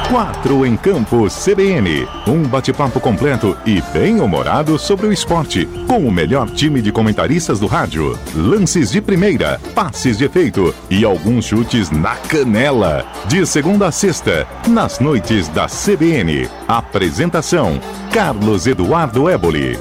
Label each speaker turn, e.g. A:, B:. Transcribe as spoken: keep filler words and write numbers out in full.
A: Quatro em Campo C B N. Um bate-papo completo e bem-humorado sobre o esporte, com o melhor time de comentaristas do rádio. Lances de primeira, passes de efeito e alguns chutes na canela. De segunda a sexta, nas noites da C B N. Apresentação: Carlos Eduardo Éboli.